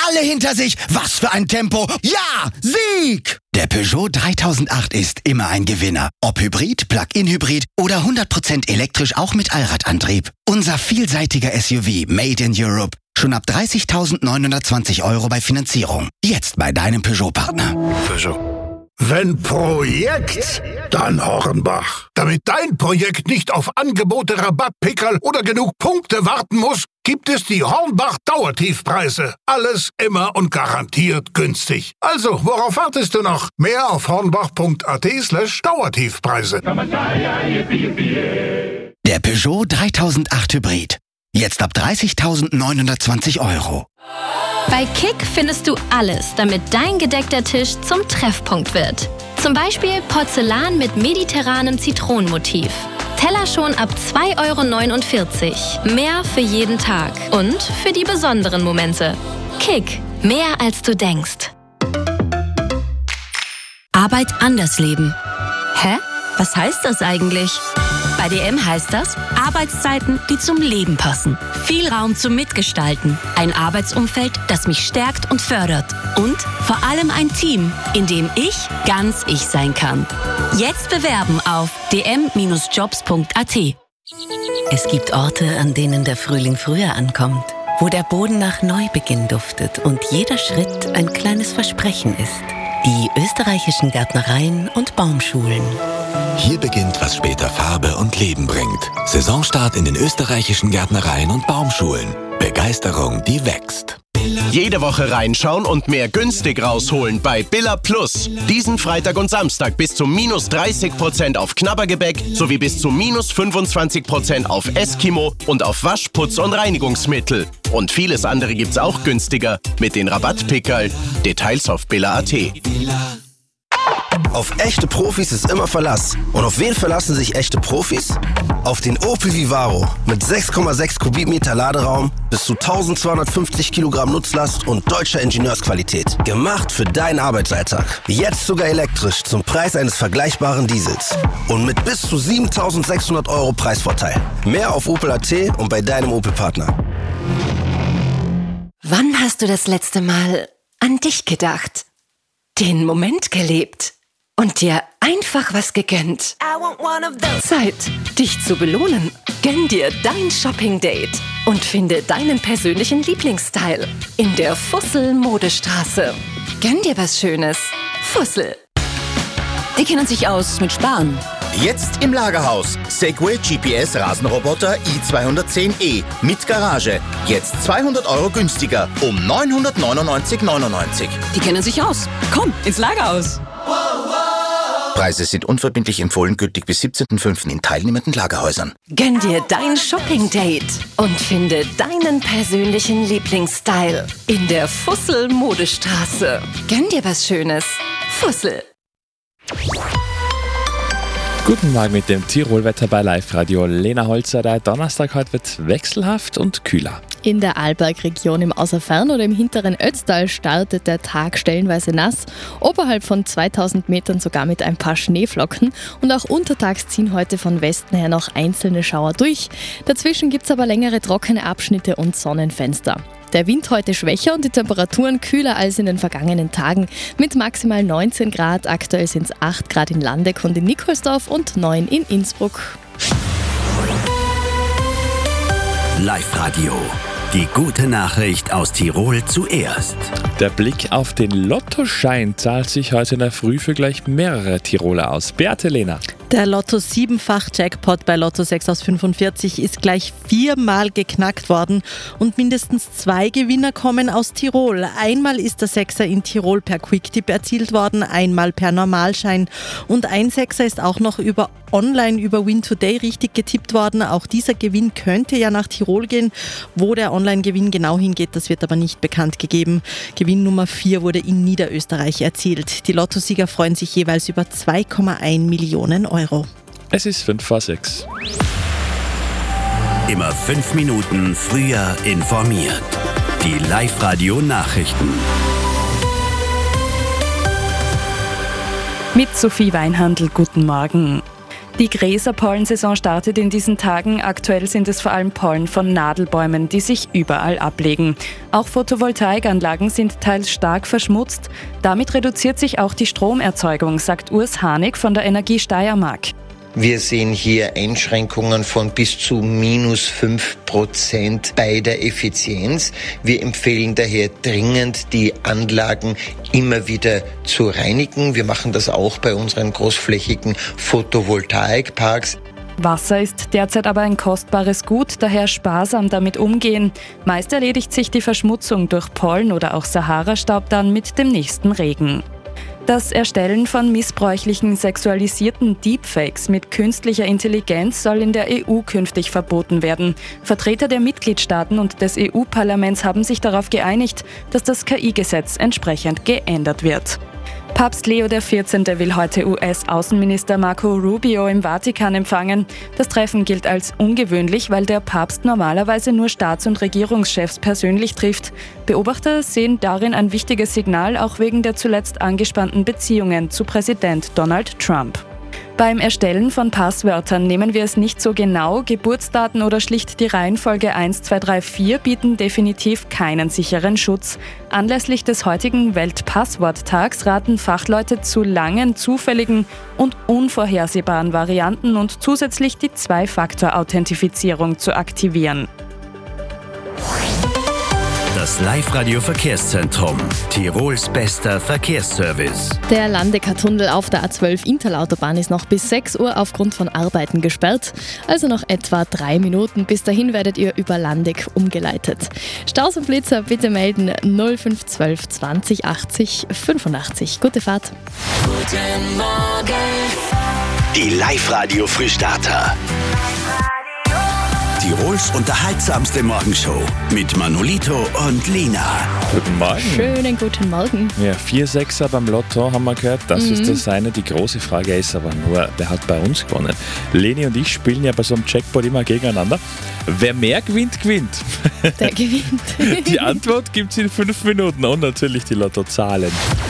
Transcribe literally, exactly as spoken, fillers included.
alle hinter sich. Was für ein Tempo. Ja, Sieg! Der Peugeot dreitausendacht ist immer ein Gewinner. Ob Hybrid, Plug-in-Hybrid oder hundert Prozent elektrisch auch mit Allradantrieb. Unser vielseitiger S U V Made in Europe. Schon ab dreißigtausendneunhundertzwanzig Euro bei Finanzierung. Jetzt bei deinem Peugeot-Partner. Peugeot. Wenn Projekt, dann Hornbach. Damit dein Projekt nicht auf Angebote, Rabattpickerl oder genug Punkte warten muss, gibt es die Hornbach Dauertiefpreise. Alles immer und garantiert günstig. Also, worauf wartest du noch? Mehr auf hornbach.at slash Dauertiefpreise. Der Peugeot dreitausendacht Hybrid. Jetzt ab dreißigtausendneunhundertzwanzig Euro. Bei Kick findest du alles, damit dein gedeckter Tisch zum Treffpunkt wird. Zum Beispiel Porzellan mit mediterranem Zitronenmotiv. Teller schon ab zwei Euro neunundvierzig. Mehr für jeden Tag und für die besonderen Momente. Kick, mehr als du denkst. Arbeit anders leben. Hä? Was heißt das eigentlich? Bei D M heißt das Arbeitszeiten, die zum Leben passen. Viel Raum zum Mitgestalten. Ein Arbeitsumfeld, das mich stärkt und fördert. Und vor allem ein Team, in dem ich ganz ich sein kann. Jetzt bewerben auf d m Bindestrich jobs punkt a t. Es gibt Orte, an denen der Frühling früher ankommt. Wo der Boden nach Neubeginn duftet und jeder Schritt ein kleines Versprechen ist. Die österreichischen Gärtnereien und Baumschulen. Hier beginnt, was später Farbe und Leben bringt. Saisonstart in den österreichischen Gärtnereien und Baumschulen. Begeisterung, die wächst. Jede Woche reinschauen und mehr günstig rausholen bei Billa Plus. Diesen Freitag und Samstag bis zu minus dreißig Prozent auf Knabbergebäck sowie bis zu minus fünfundzwanzig Prozent auf Eskimo und auf Waschputz und Reinigungsmittel. Und vieles andere gibt's auch günstiger mit den Rabattpickerl. Details auf billa punkt a t. Auf echte Profis ist immer Verlass. Und auf wen verlassen sich echte Profis? Auf den Opel Vivaro mit sechs Komma sechs Kubikmeter Laderaum, bis zu eintausendzweihundertfünfzig Kilogramm Nutzlast und deutscher Ingenieursqualität. Gemacht für deinen Arbeitsalltag. Jetzt sogar elektrisch zum Preis eines vergleichbaren Diesels. Und mit bis zu siebentausendsechshundert Euro Preisvorteil. Mehr auf opel punkt a t und bei deinem Opel-Partner. Wann hast du das letzte Mal an dich gedacht? Den Moment gelebt? Und dir einfach was gegönnt. Zeit, dich zu belohnen. Gönn dir dein Shopping-Date und finde deinen persönlichen Lieblingsstyle in der Fussel-Modestraße. Gönn dir was Schönes. Fussel. Die kennen sich aus mit Sparen. Jetzt im Lagerhaus. Segway G P S Rasenroboter i zweihundertzehn e mit Garage. Jetzt zweihundert Euro günstiger um neunhundertneunundneunzig Euro neunundneunzig. Die kennen sich aus. Komm, ins Lagerhaus. Preise sind unverbindlich empfohlen, gültig bis siebzehnten fünften in teilnehmenden Lagerhäusern. Gönn dir dein Shopping-Date und finde deinen persönlichen Lieblingsstyle in der Fussel-Modestraße. Gönn dir was Schönes. Fussel. Guten Morgen mit dem Tirolwetter bei Live-Radio. Lena Holzer, der Donnerstag heute wird wechselhaft und kühler. In der Arlbergregion im Außerfern oder im hinteren Ötztal startet der Tag stellenweise nass, oberhalb von zweitausend Metern sogar mit ein paar Schneeflocken und auch untertags ziehen heute von Westen her noch einzelne Schauer durch. Dazwischen gibt es aber längere trockene Abschnitte und Sonnenfenster. Der Wind heute schwächer und die Temperaturen kühler als in den vergangenen Tagen mit maximal neunzehn Grad. Aktuell sind es acht Grad in Landeck und in Nikolsdorf und neun in Innsbruck. Live-Radio. Die gute Nachricht aus Tirol zuerst. Der Blick auf den Lottoschein zahlt sich heute in der Früh für gleich mehrere Tiroler aus. Beate Lehner. Der Lotto-Siebenfach-Jackpot bei Lotto sechs aus fünfundvierzig ist gleich viermal geknackt worden und mindestens zwei Gewinner kommen aus Tirol. Einmal ist der Sechser in Tirol per Quicktip erzielt worden, einmal per Normalschein und ein Sechser ist auch noch über online über Win Today richtig getippt worden. Auch dieser Gewinn könnte ja nach Tirol gehen. Wo der Online-Gewinn genau hingeht, das wird aber nicht bekannt gegeben. Gewinn Nummer vier wurde in Niederösterreich erzielt. Die Lottosieger freuen sich jeweils über zwei Komma eins Millionen Euro. Es ist fünf vor sechs. Immer fünf Minuten früher informiert. Die Live-Radio-Nachrichten. Mit Sophie Weinhandl, guten Morgen. Die Gräserpollensaison startet in diesen Tagen. Aktuell sind es vor allem Pollen von Nadelbäumen, die sich überall ablegen. Auch Photovoltaikanlagen sind teils stark verschmutzt. Damit reduziert sich auch die Stromerzeugung, sagt Urs Hanig von der Energie Steiermark. Wir sehen hier Einschränkungen von bis zu minus fünf Prozent bei der Effizienz. Wir empfehlen daher dringend, die Anlagen immer wieder zu reinigen. Wir machen das auch bei unseren großflächigen Photovoltaikparks. Wasser ist derzeit aber ein kostbares Gut, daher sparsam damit umgehen. Meist erledigt sich die Verschmutzung durch Pollen oder auch Sahara-Staub dann mit dem nächsten Regen. Das Erstellen von missbräuchlichen sexualisierten Deepfakes mit künstlicher Intelligenz soll in der E U künftig verboten werden. Vertreter der Mitgliedstaaten und des E U-Parlaments haben sich darauf geeinigt, dass das K I-Gesetz entsprechend geändert wird. Papst Leo der vierzehnte will heute U S-Außenminister Marco Rubio im Vatikan empfangen. Das Treffen gilt als ungewöhnlich, weil der Papst normalerweise nur Staats- und Regierungschefs persönlich trifft. Beobachter sehen darin ein wichtiges Signal, auch wegen der zuletzt angespannten Beziehungen zu Präsident Donald Trump. Beim Erstellen von Passwörtern nehmen wir es nicht so genau. Geburtsdaten oder schlicht die Reihenfolge eins, zwei, drei, vier bieten definitiv keinen sicheren Schutz. Anlässlich des heutigen Weltpassworttags raten Fachleute zu langen, zufälligen und unvorhersehbaren Varianten und zusätzlich die Zwei-Faktor-Authentifizierung zu aktivieren. Das Live-Radio-Verkehrszentrum. Tirols bester Verkehrsservice. Der Landecker-Tunnel auf der A zwölf Interlautobahn ist noch bis sechs Uhr aufgrund von Arbeiten gesperrt. Also noch etwa drei Minuten. Bis dahin werdet ihr über Landeck umgeleitet. Staus und Blitzer bitte melden null fünf eins zwei zwanzig achtzig fünfundachtzig. Gute Fahrt. Guten Morgen. Die Live-Radio-Frühstarter. Tirols unterhaltsamste Morgenshow mit Manolito und Lina. Guten Morgen. Schönen guten Morgen. Ja, vier Sechser beim Lotto haben wir gehört. Das Mhm. ist das eine. Die große Frage ist aber nur, wer hat bei uns gewonnen? Leni und ich spielen ja bei so einem Jackpot immer gegeneinander. Wer mehr gewinnt, gewinnt. Der gewinnt. Die Antwort gibt es in fünf Minuten und natürlich die Lottozahlen.